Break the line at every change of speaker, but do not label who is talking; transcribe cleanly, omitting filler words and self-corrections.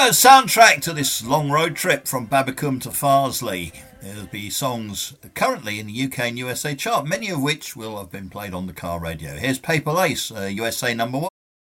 Soundtrack to this long road trip from Babbacombe to Farsley. There'll be songs currently in the UK and USA chart, many of which will have been played on the car radio. Here's Paper Lace, USA number 1.